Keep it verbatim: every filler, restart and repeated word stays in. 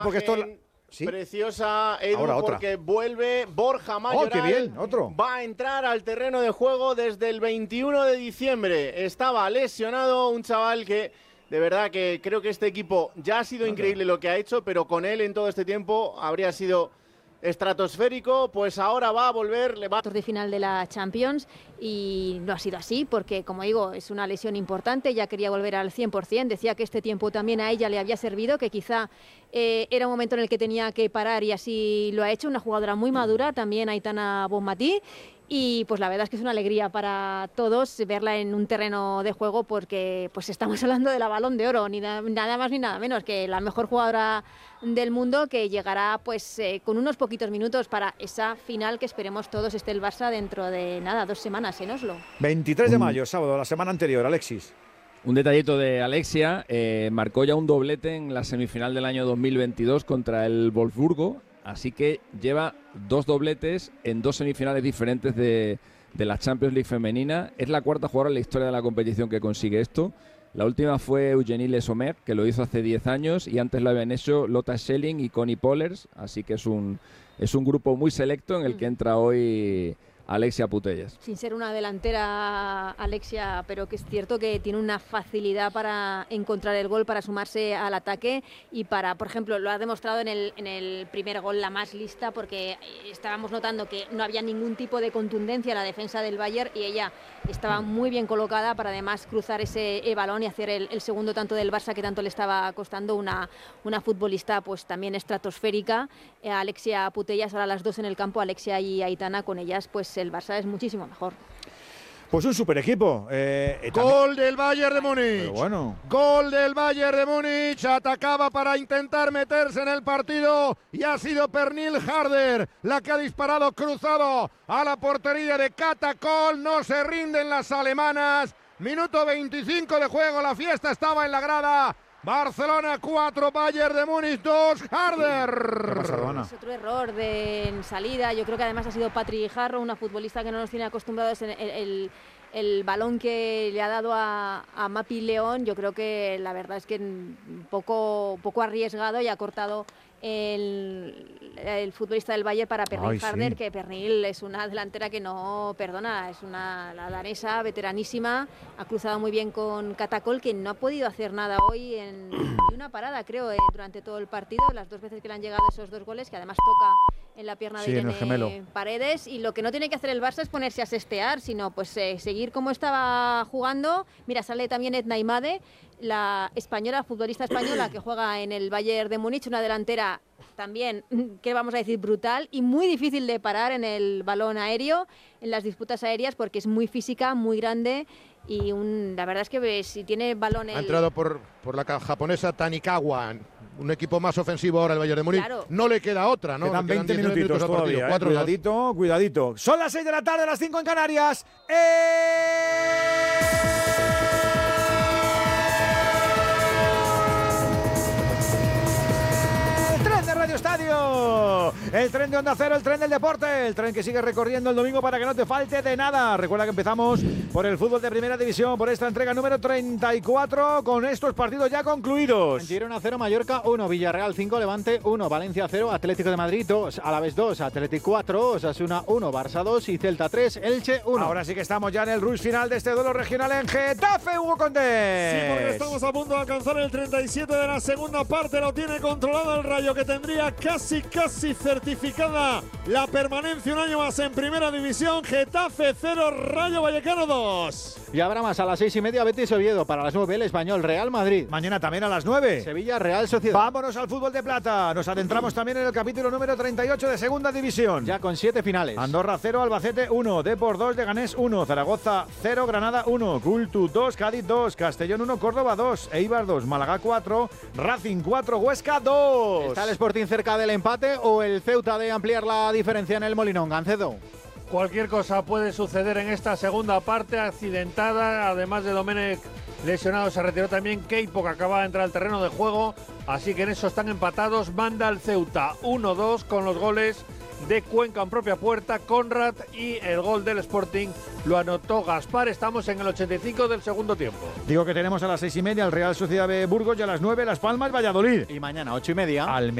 Porque esto la... ¿Sí? Preciosa, Edu, porque vuelve Borja Mayoral. ¡Oh, qué bien! Otro. Va a entrar al terreno de juego desde el veintiuno de diciembre. Estaba lesionado, un chaval que, de verdad, que creo que este equipo ya ha sido increíble lo que ha hecho, pero con él en todo este tiempo habría sido estratosférico. Pues ahora va a volver, le va de final de la Champions, y no ha sido así porque, como digo, es una lesión importante. Ya quería volver al cien por cien, decía que este tiempo también a ella le había servido, que quizá eh, era un momento en el que tenía que parar, y así lo ha hecho. Una jugadora muy madura también, Aitana Bonmatí. Y pues la verdad es que es una alegría para todos verla en un terreno de juego, porque pues estamos hablando de la Balón de Oro, ni da, nada más ni nada menos que la mejor jugadora del mundo, que llegará pues eh, con unos poquitos minutos para esa final que esperemos todos esté el Barça dentro de nada, dos semanas en Oslo. veintitrés de mayo, sábado, la semana anterior, Alexis. Un detallito de Alexia, eh, marcó ya un doblete en la semifinal del año dos mil veintidós contra el Wolfsburgo. Así que lleva dos dobletes en dos semifinales diferentes de, de la Champions League femenina. Es la cuarta jugadora en la historia de la competición que consigue esto. La última fue Eugenie Le Sommer, que lo hizo hace diez años, y antes lo habían hecho Lotta Schelling y Connie Pollers. Así que es un, es un grupo muy selecto en el que entra hoy Alexia Putellas. Sin ser una delantera, Alexia, pero que es cierto que tiene una facilidad para encontrar el gol, para sumarse al ataque, y para, por ejemplo, lo ha demostrado en el, en el primer gol, la más lista, porque estábamos notando que no había ningún tipo de contundencia en la defensa del Bayern, y ella estaba muy bien colocada para además cruzar ese balón y hacer el, el segundo tanto del Barça, que tanto le estaba costando. Una, una futbolista pues también estratosférica, eh, Alexia Putellas. Ahora las dos en el campo, Alexia y Aitana, con ellas pues el Barça es muchísimo mejor. Pues un super equipo. Eh, Gol del Bayern de Múnich. Bueno. Gol del Bayern de Múnich. Atacaba para intentar meterse en el partido y ha sido Pernille Harder la que ha disparado cruzado a la portería de Catacol. No se rinden las alemanas. Minuto veinticinco de juego. La fiesta estaba en la grada. Barcelona cuatro, Bayern de Múnich dos, Harder. ¿Qué ha pasado, Ana? Es otro error de en salida. Yo creo que además ha sido Patri Jarro, una futbolista que no nos tiene acostumbrados en el, el, el balón que le ha dado a, a Mapi León. Yo creo que la verdad es que un poco, poco arriesgado, y ha cortado el, el futbolista del Bayern para Pernille Harder, sí. Que Pernille es una delantera que no perdona, es una la danesa veteranísima, ha cruzado muy bien con Catacol, que no ha podido hacer nada hoy en ni una parada, creo, eh, durante todo el partido, las dos veces que le han llegado esos dos goles, que además toca en la pierna sí, de Irene Paredes. Y lo que no tiene que hacer el Barça es ponerse a sestear, sino pues eh, seguir como estaba jugando. Mira, sale también Edna Imade, la española, futbolista española que juega en el Bayern de Múnich, una delantera también, que vamos a decir, brutal y muy difícil de parar en el balón aéreo, en las disputas aéreas, porque es muy física, muy grande, y un, la verdad es que si tiene balón... El... Ha entrado por, por la japonesa Tanikawa, un equipo más ofensivo ahora el Bayern de Múnich. Claro. No le queda otra, ¿no? Quedan veinte minutitos todavía, eh. Cuidadito, cuidadito. Son las seis de la tarde, las cinco en Canarias. ¡Eh! Radio Estadio, el tren de Onda Cero, el tren del deporte, el tren que sigue recorriendo el domingo para que no te falte de nada. Recuerda que empezamos por el fútbol de primera división, por esta entrega número treinta y cuatro, con estos partidos ya concluidos. Girona cero, Mallorca uno, Villarreal cinco, Levante uno, Valencia cero, Atlético de Madrid dos, Alavés dos, Atlético cuatro, Osasuna uno, Barça dos y Celta tres, Elche uno. Ahora sí que estamos ya en el rush final de este duelo regional en Getafe, Hugo Condés. Sí, porque estamos a punto de alcanzar el treinta y siete de la segunda parte, lo tiene controlado el Rayo, que tendría casi, casi certificada la permanencia un año más en primera división. Getafe cero, Rayo Vallecano dos. Y habrá más a las seis y media, Betis Oviedo. Para las nueve, el Español Real Madrid. Mañana también a las nueve. Sevilla Real Sociedad. Vámonos al fútbol de plata. Nos adentramos también en el capítulo número treinta y ocho de segunda división. Ya con siete finales. Andorra cero, Albacete uno, Depor dos, Leganés uno, Zaragoza cero, Granada uno, Cultu dos, Cádiz dos, Castellón uno, Córdoba dos, Eibar dos, Málaga cuatro, Racing cuatro, Huesca dos. ¿Está el Sporting cerca del empate o el Ceuta de ampliar la diferencia en el Molinón, Gancedo? Cualquier cosa puede suceder en esta segunda parte, accidentada. Además de Domenech lesionado, se retiró también Keipo, que acaba de entrar al terreno de juego. Así que en eso están empatados. Manda el Ceuta uno dos con los goles de Cuenca en propia puerta, Conrad, y el gol del Sporting lo anotó Gaspar. Estamos en el ochenta y cinco del segundo tiempo. Digo que tenemos a las seis y media el Real Sociedad de Burgos y a las nueve Las Palmas, Valladolid. Y mañana ocho y media. Al